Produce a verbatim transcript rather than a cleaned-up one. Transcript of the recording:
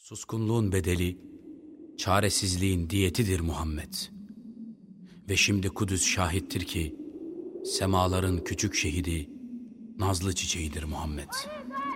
Suskunluğun bedeli, çaresizliğin diyetidir Muhammed. Ve şimdi Kudüs şahittir ki, semaların küçük şehidi, nazlı çiçeğidir Muhammed.